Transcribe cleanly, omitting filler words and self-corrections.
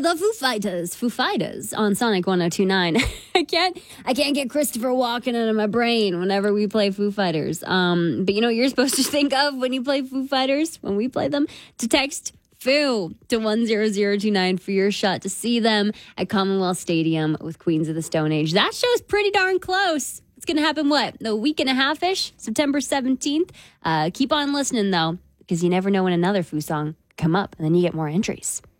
the Foo Fighters on Sonic 102.9. I can't get Christopher Walken out of my brain whenever we play Foo Fighters. But you know what you're supposed to think of when you play Foo Fighters, when we play them? To text Foo to 10029 for your shot to see them at Commonwealth Stadium with Queens of the Stone Age. That show's pretty darn close. It's going to happen, a week and a half-ish, September 17th. Keep on listening, though, because you never know when another Foo song come up, and then you get more entries.